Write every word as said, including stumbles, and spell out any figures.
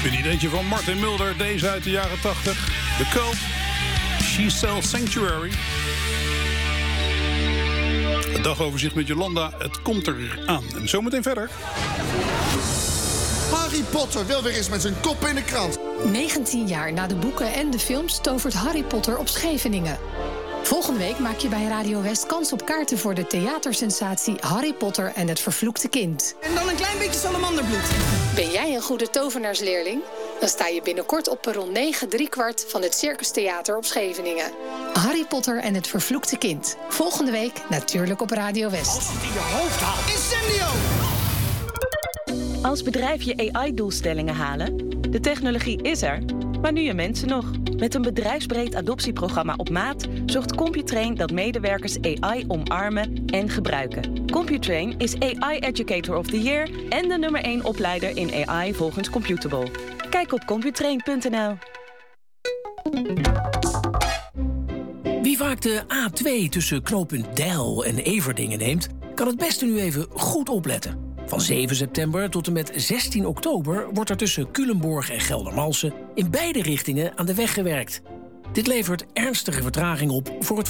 Een ideetje van Martin Mulder, deze uit de jaren tachtig. The Cult, She Sells Sanctuary. Het dagoverzicht met Jolanda, het komt er aan. En zometeen verder. Harry Potter wil weer eens met zijn kop in de krant. negentien jaar na de boeken en de films tovert Harry Potter op Scheveningen. Volgende week maak je bij Radio West kans op kaarten voor de theatersensatie Harry Potter en het vervloekte kind. En dan een klein beetje salamanderbloed. Ben jij een goede tovenaarsleerling? Dan sta je binnenkort op perron negen driekwart van het Circus Theater op Scheveningen. Harry Potter en het vervloekte kind. Volgende week natuurlijk op Radio West. Als het in je hoofd haalt. Incendio! Als bedrijf je A I-doelstellingen halen? De technologie is er, maar nu je mensen nog. Met een bedrijfsbreed adoptieprogramma op maat zorgt Computrain dat medewerkers A I omarmen en gebruiken. Computrain is A I Educator of the Year en de nummer één opleider in A I volgens Computable. Kijk op computrain punt n l. Wie vaak de A twee tussen knooppunt Deil en Everdingen neemt, kan het beste nu even goed opletten. Van zeven september tot en met zestien oktober wordt er tussen Culemborg en Geldermalsen in beide richtingen aan de weg gewerkt. Dit levert ernstige vertraging op voor het